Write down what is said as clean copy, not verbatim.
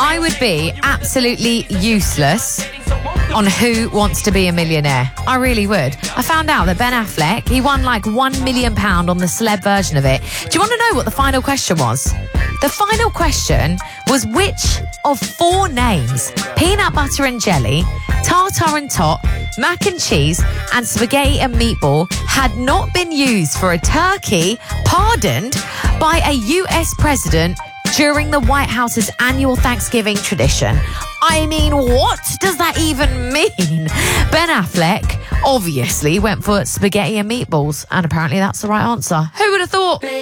I would be absolutely useless on Who Wants to Be a Millionaire. I really would. I found out that Ben Affleck, he won like £1 million on the celeb version of it. Do you want to know what the final question was? The final question was which of 4 names, peanut butter and jelly, tartar and tot, mac and cheese, and spaghetti and meatball, had not been used for a turkey pardoned by a US president during the White House's annual Thanksgiving tradition. I mean, what does that even mean? Ben Affleck obviously went for spaghetti and meatballs, and apparently that's the right answer. Who would have thought?